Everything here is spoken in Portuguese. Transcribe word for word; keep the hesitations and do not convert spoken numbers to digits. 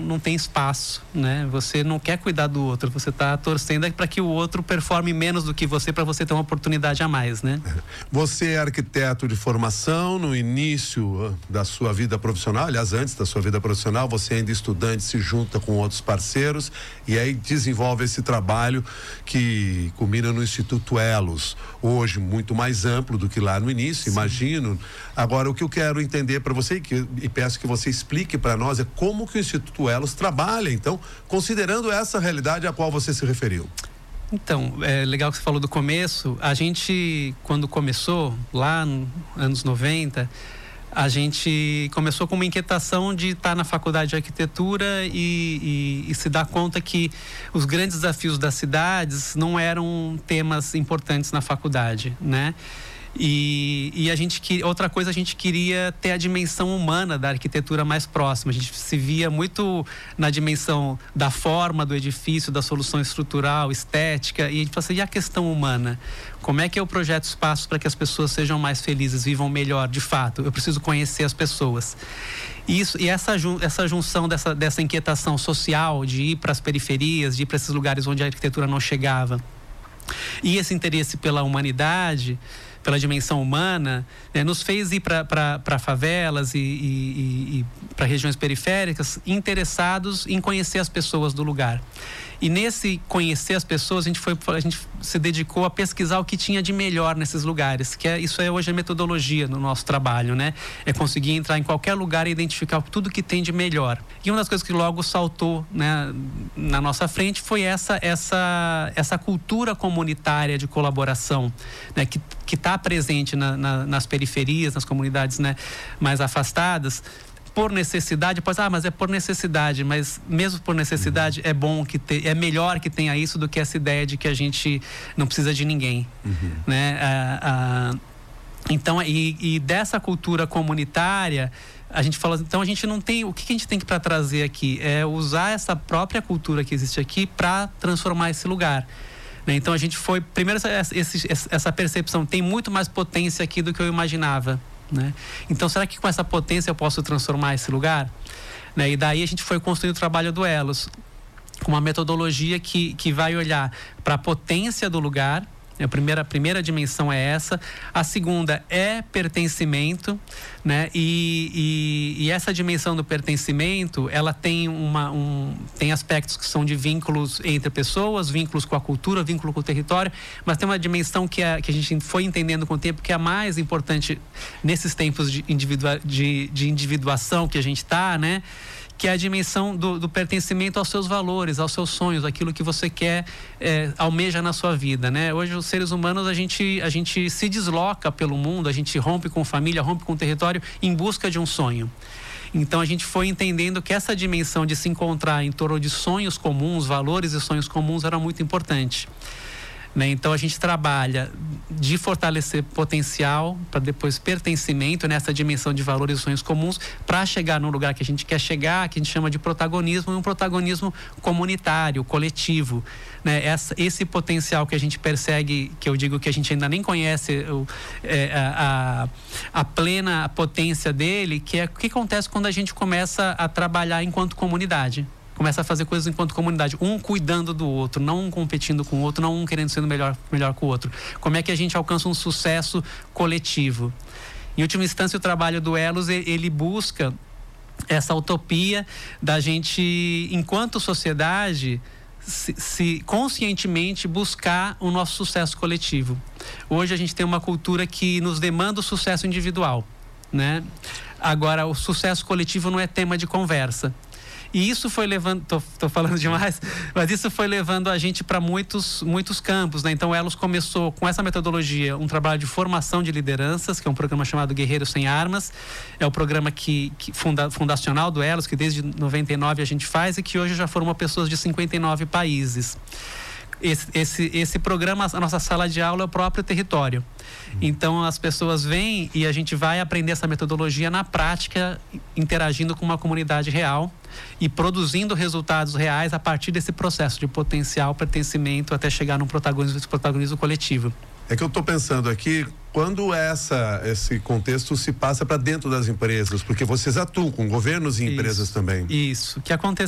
não tem espaço, né? Você não quer cuidar do outro, você está torcendo para que o outro performe menos do que você, para você ter uma oportunidade a mais, né? Você é arquiteto de formação. No início da sua vida profissional, aliás, antes da sua vida profissional, você ainda estudante, se junta com outros parceiros e aí desenvolve esse trabalho que culmina no Instituto Elos, hoje muito mais amplo do que lá no início. Sim. Imagino. Agora, o que eu quero entender para você que, e peço que você explique para nós é como que o Instituto Elos trabalha, então, considerando essa realidade a qual você se referiu. Então, é legal que você falou do começo. A gente, quando começou, lá nos anos noventa, a gente começou com uma inquietação de estar na faculdade de arquitetura e, e, e se dar conta que os grandes desafios das cidades não eram temas importantes na faculdade, né? E, e a gente que outra coisa, a gente queria ter a dimensão humana da arquitetura mais próxima. A gente se via muito na dimensão da forma do edifício, da solução estrutural, estética, e a gente falou assim, e a questão humana? Como é que eu projeto espaços para que as pessoas sejam mais felizes, vivam melhor de fato? Eu preciso conhecer as pessoas. Isso, e essa, essa junção dessa, dessa inquietação social de ir para as periferias, de ir para esses lugares onde a arquitetura não chegava, e esse interesse pela humanidade, pela dimensão humana, né, nos fez ir para favelas e, e, e para regiões periféricas interessados em conhecer as pessoas do lugar. E nesse conhecer as pessoas, a gente, foi, a gente se dedicou a pesquisar o que tinha de melhor nesses lugares, que é, isso é hoje a metodologia no nosso trabalho, né? É conseguir entrar em qualquer lugar e identificar tudo que tem de melhor. E uma das coisas que logo saltou, né, na nossa frente foi essa, essa, essa cultura comunitária de colaboração, né, que que está presente na, na, nas periferias, nas comunidades, né, mais afastadas, por necessidade. Pode, ah, mas é por necessidade, mas mesmo por necessidade, uhum, é bom que te, é melhor que tenha isso do que essa ideia de que a gente não precisa de ninguém, uhum, né? Ah, ah, então, e, e dessa cultura comunitária, a gente fala, então a gente não tem, o que a gente tem que para trazer aqui é usar essa própria cultura que existe aqui para transformar esse lugar. Então a gente foi, primeiro essa, essa percepção, tem muito mais potência aqui do que eu imaginava, né? Então será que com essa potência eu posso transformar esse lugar? Né? E daí a gente foi construindo o trabalho do Elos, com uma metodologia que, que vai olhar para a potência do lugar. A primeira, a primeira dimensão é essa. A segunda é pertencimento, né? E, e, e essa dimensão do pertencimento, ela tem, uma, um, tem aspectos que são de vínculos entre pessoas, vínculos com a cultura, vínculo com o território, mas tem uma dimensão que, é, que a gente foi entendendo com o tempo que é a mais importante nesses tempos de, individua, de, de individuação que a gente está, né? Que é a dimensão do, do pertencimento aos seus valores, aos seus sonhos, aquilo que você quer, é, almeja na sua vida, né? Hoje os seres humanos, a gente, a gente se desloca pelo mundo, a gente rompe com família, rompe com território em busca de um sonho. Então a gente foi entendendo que essa dimensão de se encontrar em torno de sonhos comuns, valores e sonhos comuns era muito importante. Né? Então a gente trabalha de fortalecer potencial para depois pertencimento nessa dimensão de valores e sonhos comuns para chegar no lugar que a gente quer chegar, que a gente chama de protagonismo, e um protagonismo comunitário, coletivo, né? Essa, esse potencial que a gente persegue, que eu digo que a gente ainda nem conhece o, é, a, a plena potência dele, que é o que acontece quando a gente começa a trabalhar enquanto comunidade. Começa a fazer coisas enquanto comunidade, um cuidando do outro, não um competindo com o outro, não um querendo ser melhor, melhor que o outro. Como é que a gente alcança um sucesso coletivo? Em última instância, o trabalho do Elos, ele busca essa utopia da gente, enquanto sociedade, se, se conscientemente buscar o nosso sucesso coletivo. Hoje a gente tem uma cultura que nos demanda o sucesso individual, né? Agora, o sucesso coletivo não é tema de conversa. E isso foi levando, tô, tô falando demais, mas isso foi levando a gente para muitos, muitos campos, né? Então o Elos começou com essa metodologia, um trabalho de formação de lideranças, que é um programa chamado Guerreiros Sem Armas. É o programa que, que funda, fundacional do Elos, que desde noventa e nove a gente faz e que hoje já formou pessoas de cinquenta e nove países. Esse, esse, esse programa, a nossa sala de aula é o próprio território. Então as pessoas vêm e a gente vai aprender essa metodologia na prática, interagindo com uma comunidade real e produzindo resultados reais a partir desse processo de potencial, pertencimento, até chegar num protagonismo, protagonismo coletivo. É que eu estou pensando aqui, quando essa, esse contexto se passa para dentro das empresas, porque vocês atuam com governos e isso, empresas também. Isso, o que aconteceu